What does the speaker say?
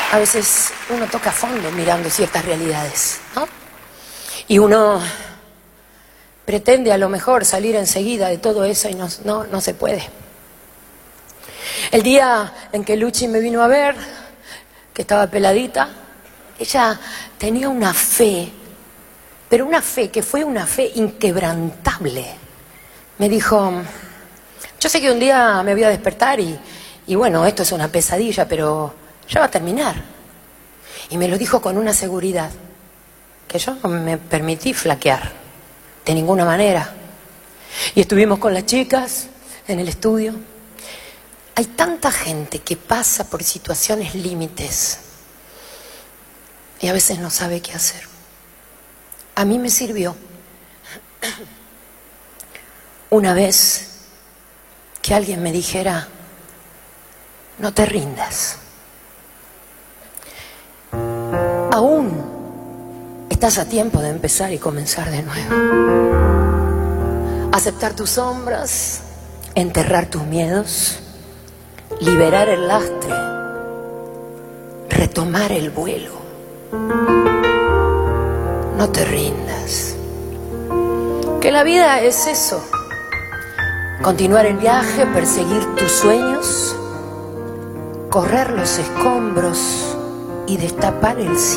A veces uno toca a fondo mirando ciertas realidades, ¿no? Y uno pretende a lo mejor salir enseguida de todo eso y no se puede. El día en que Luchi me vino a ver, que estaba peladita, ella tenía una fe, pero una fe que fue una fe inquebrantable. Me dijo, yo sé que un día me voy a despertar y bueno, esto es una pesadilla, pero ya va a terminar. Y me lo dijo con una seguridad que yo no me permití flaquear de ninguna manera. Y estuvimos con las chicas en el estudio. Hay tanta gente que pasa por situaciones límites y a veces no sabe qué hacer. A mí me sirvió una vez que alguien me dijera, no te rindas. Aún estás a tiempo de empezar y comenzar de nuevo. Aceptar tus sombras, enterrar tus miedos, liberar el lastre, retomar el vuelo. No te rindas. Que la vida es eso. Continuar el viaje, perseguir tus sueños, correr los escombros y destapar el cielo.